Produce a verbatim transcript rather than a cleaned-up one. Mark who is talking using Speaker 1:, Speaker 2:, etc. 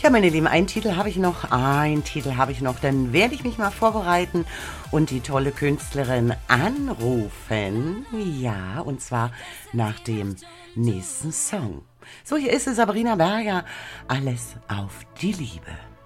Speaker 1: Ja, meine Lieben, einen Titel habe ich noch, einen Titel habe ich noch, dann werde ich mich mal vorbereiten und die tolle Künstlerin anrufen. Ja, und zwar nach dem nächsten Song. So, hier ist es, Sabrina Berger, Alles auf die Liebe.